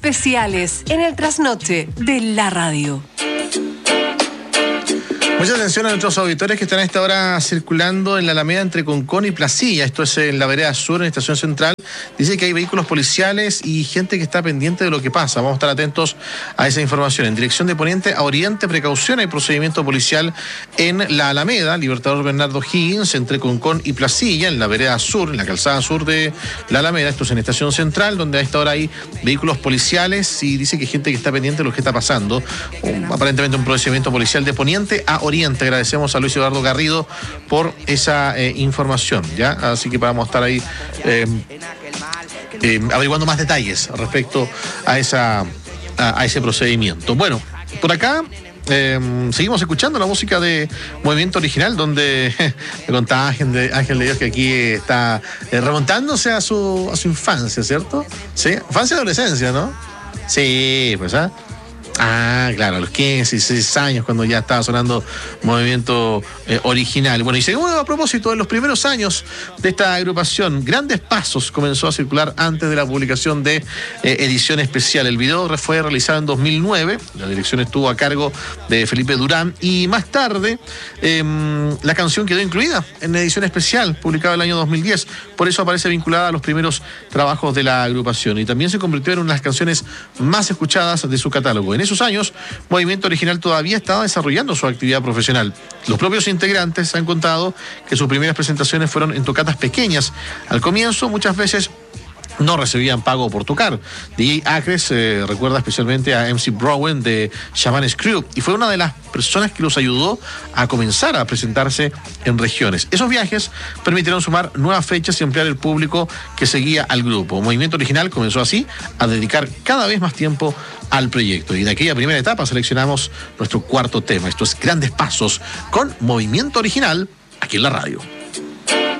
especiales en el trasnoche de la radio. Mucha atención a nuestros auditores que están a esta hora circulando en la Alameda entre Concón y Placilla. Esto es en la vereda sur, en Estación Central. Dice que hay vehículos policiales y gente que está pendiente de lo que pasa. Vamos a estar atentos a esa información. En dirección de poniente a oriente, precaución, hay procedimiento policial en la Alameda, Libertador Bernardo Higgins, entre Concón y Placilla, en la vereda sur, en la calzada sur de la Alameda. Esto es en Estación Central, donde a esta hora hay vehículos policiales y dice que hay gente que está pendiente de lo que está pasando. Aparentemente un procedimiento policial de poniente a oriente. Agradecemos a Luis Eduardo Garrido por esa información, ¿ya? Así que vamos a estar ahí averiguando más detalles respecto a ese procedimiento. Bueno, por acá seguimos escuchando la música de Movimiento Original, donde me contaba Ángel de Dios que aquí está remontándose a su infancia, ¿cierto? Sí, infancia y adolescencia, ¿no? Sí, pues, claro, a los 15, 16 años, cuando ya estaba sonando Movimiento Original. Bueno, y segundo, a propósito, en los primeros años de esta agrupación, Grandes Pasos comenzó a circular antes de la publicación de Edición Especial. El video fue realizado en 2009, la dirección estuvo a cargo de Felipe Durán, y más tarde la canción quedó incluida en Edición Especial, publicada el año 2010. Por eso aparece vinculada a los primeros trabajos de la agrupación, y también se convirtió en una de las canciones más escuchadas de su catálogo. En esos años, Movimiento Original todavía estaba desarrollando su actividad profesional. Los propios integrantes han contado que sus primeras presentaciones fueron en tocatas pequeñas. Al comienzo, muchas veces no recibían pago por tocar. DJ Acres recuerda especialmente a MC Browen de Shaman Crew y fue una de las personas que los ayudó a comenzar a presentarse en regiones. Esos viajes permitieron sumar nuevas fechas y ampliar el público que seguía al grupo. Movimiento Original comenzó así a dedicar cada vez más tiempo al proyecto. Y de aquella primera etapa seleccionamos nuestro cuarto tema. Esto es Grandes Pasos con Movimiento Original aquí en la radio.